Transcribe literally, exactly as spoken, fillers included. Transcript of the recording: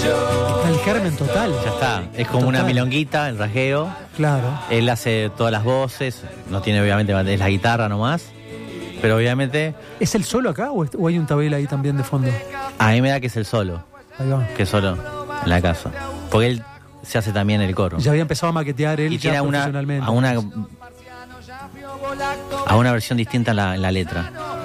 Está el germen total. Ya está. Es como Total. una milonguita, el rasgueo. Claro. Él hace todas las voces. No tiene, obviamente, es la guitarra nomás. Pero obviamente, ¿Es el solo acá o, es- o hay un tabel ahí también de fondo? a mí me da que es el solo. Ahí va. Que es solo en la casa. Porque él se hace también el coro. Ya había empezado a maquetear él Y ya tiene una, profesionalmente. a una a una versión distinta en la, en la letra.